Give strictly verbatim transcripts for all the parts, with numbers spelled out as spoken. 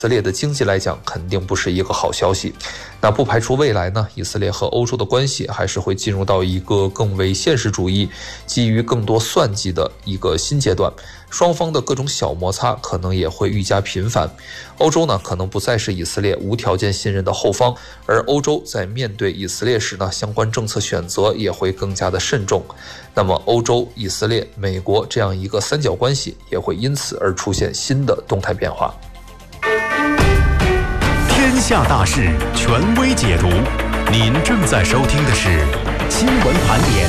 以色列的经济来讲肯定不是一个好消息。那不排除未来呢，以色列和欧洲的关系还是会进入到一个更为现实主义、基于更多算计的一个新阶段，双方的各种小摩擦可能也会愈加频繁。欧洲呢可能不再是以色列无条件信任的后方，而欧洲在面对以色列时呢，相关政策选择也会更加的慎重。那么欧洲、以色列、美国这样一个三角关系也会因此而出现新的动态变化。 天下大事，权威解读。您正在收听的是新闻盘点。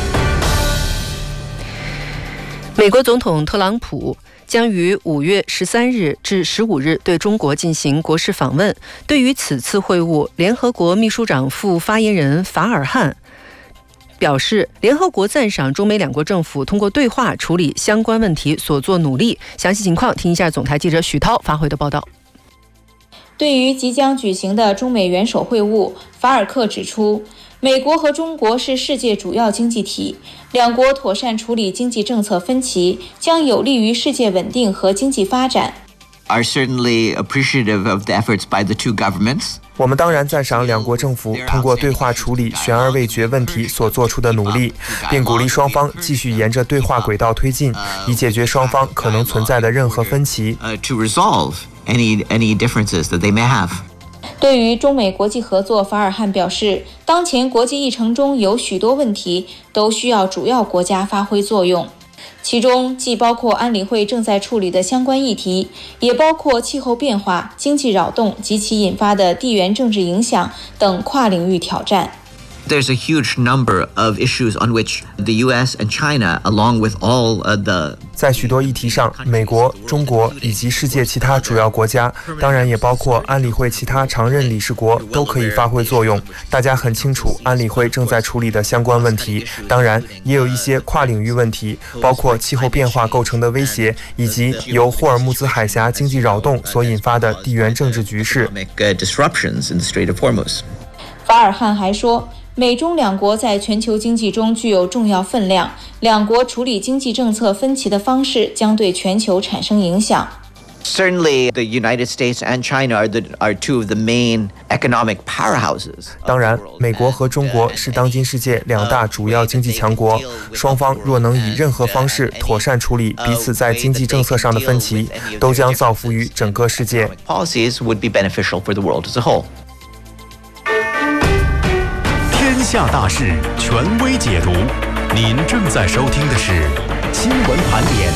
美国总统特朗普将于五月十三日至十五日对中国进行国事访问。对于此次会晤，联合国秘书长副发言人法尔汉表示，联合国赞赏中美两国政府通过对话处理相关问题所做努力。详细情况，听一下总台记者许涛发回的报道。 对于即将举行的中美元首会晤，法尔克指出，美国和中国是世界主要经济体，两国妥善处理经济政策分歧，将有利于世界稳定和经济发展。 Are certainly appreciative of the efforts by the two governments. 我们当然赞赏两国政府通过对话处理悬而未决问题所做出的努力，并鼓励双方继续沿着对话轨道推进，以解决双方可能存在的任何分歧。 To resolve any any differences that they may have. 对于中美国际合作，法尔汉表示，当前国际议程中有许多问题都需要主要国家发挥作用。其中既包括安理会正在处理的相关议题，也包括气候变化、经济扰动及其引发的地缘政治影响等跨领域挑战。 There's a huge number of issues on which the U S and China, along with all the 在许多议题上，美国、中国以及世界其他主要国家，当然也包括安理会其他常任理事国，都可以发挥作用。大家很清楚安理会正在处理的相关问题，当然也有一些跨领域问题，包括气候变化构成的威胁，以及由霍尔木兹海峡经济扰动所引发的地缘政治局势。 法尔汉还说，美中两国在全球经济中具有重要分量，两国处理经济政策分歧的方式将对全球产生影响。 Certainly, the United States and China are the are two of the main economic powerhouses. 当然，美国和中国是当今世界两大主要经济强国，双方若能以任何方式妥善处理彼此在经济政策上的分歧，都将造福于整个世界。 Policies would be beneficial for the world as a whole. 天下大事，权威解读。您正在收听的是新闻盘点。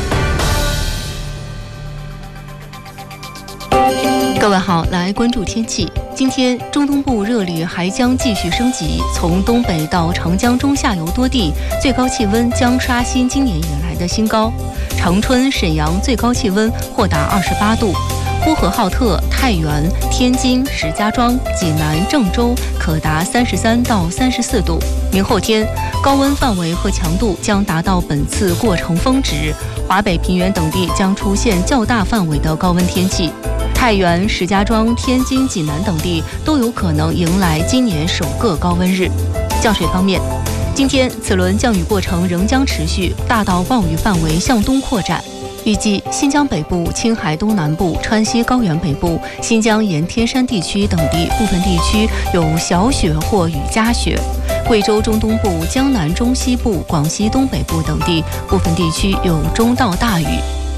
各位好，来关注天气。今天中东部热力还将继续升级，从东北到长江中下游多地，最高气温将刷新今年以来的新高。长春、沈阳最高气温或达二十八度。呼和浩特、太原、天津、石家庄、济南、郑州可达三十三到三十四度。明后天，高温范围和强度将达到本次过程峰值，华北平原等地将出现较大范围的高温天气。太原、石家庄、天津、济南等地都有可能迎来今年首个高温日。降水方面，今天此轮降雨过程仍将持续，大到暴雨范围向东扩展。预计新疆北部、青海东南部、川西高原北部、新疆沿天山地区等地部分地区有小雪或雨夹雪，贵州中东部、江南中西部、广西东北部等地部分地区有中到大雨。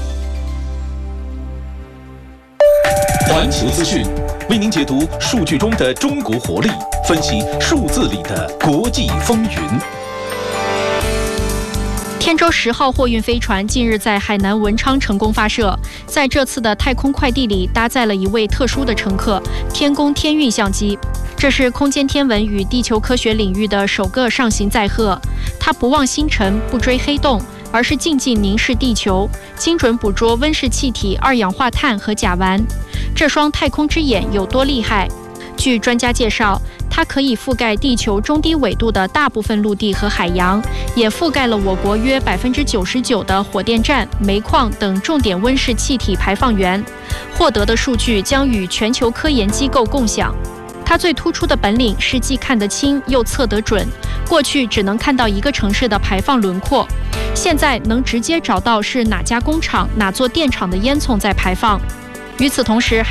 环球资讯为您解读数据中的中国活力，分析数字里的国际风云。 天舟十号货运飞船近日在海南文昌成功发射，在这次的太空快递里搭载了一位特殊的乘客——天宫天运相机。这是空间天文与地球科学领域的首个上行载荷。它不望星辰，不追黑洞，而是静静凝视地球，精准捕捉温室气体、二氧化碳和甲烷。这双太空之眼有多厉害？据专家介绍，它可以覆盖地球中低纬度的大部分陆地和海洋，也覆盖了我国约百分之九十九的火电站、煤矿等重点温室气体排放源。获得的数据将与全球科研机构共享。它最突出的本领是既看得清又测得准。过去只能看到一个城市的排放轮廓，现在能直接找到是哪家工厂、哪座电厂的烟囱在排放。与此同时，